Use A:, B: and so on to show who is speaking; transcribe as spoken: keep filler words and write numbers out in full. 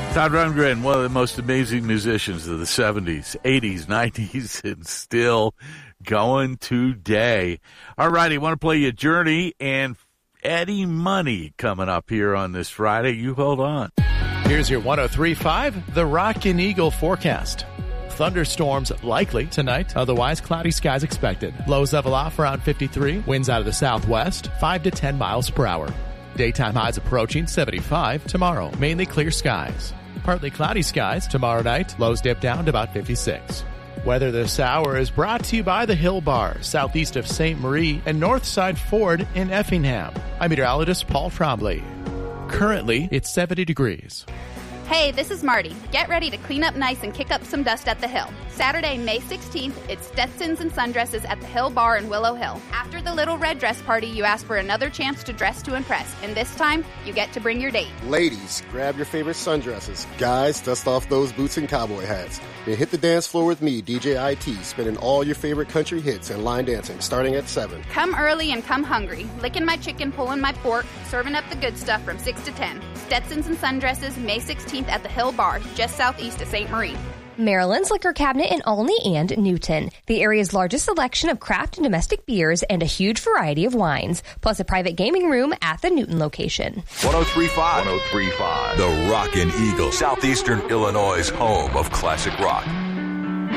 A: Todd Rundgren, one of the most amazing musicians of the seventies, eighties, nineties, and still going today. All righty, want to play you Journey and Eddie Money coming up here on this Friday. You hold on.
B: Here's your one oh three point five, the Rockin' Eagle forecast. Thunderstorms likely tonight, otherwise cloudy skies expected. Lows level off around fifty-three, winds out of the southwest, five to ten miles per hour. Daytime highs approaching seventy-five tomorrow, mainly clear skies. Partly cloudy skies tomorrow night, lows dip down to about fifty-six. Weather this hour is brought to you by the Hill Bar, southeast of Saint Marie, and Northside Ford in Effingham. I'm meteorologist Paul Trombley. Currently, it's seventy degrees.
C: Hey, this is Marty. Get ready to clean up nice and kick up some dust at the Hill. Saturday, May sixteenth, it's Stetsons and Sundresses at the Hill Bar in Willow Hill. After the Little Red Dress Party, you ask for another chance to dress to impress, and this time, you get to bring your date.
D: Ladies, grab your favorite sundresses. Guys, dust off those boots and cowboy hats. Then hit the dance floor with me, D J I T, spinning all your favorite country hits and line dancing, starting at seven.
C: Come early and come hungry. Licking my chicken, pulling my pork, serving up the good stuff from six to ten. Stetsons and Sundresses, May sixteenth at the Hill Bar, just southeast of Saint Marie.
E: Maryland's Liquor Cabinet in Olney and Newton. The area's largest selection of craft and domestic beers and a huge variety of wines, plus a private gaming room at the Newton location.
F: one oh three point five. one oh three point five. The Rockin' Eagle, Southeastern Illinois' home of classic rock.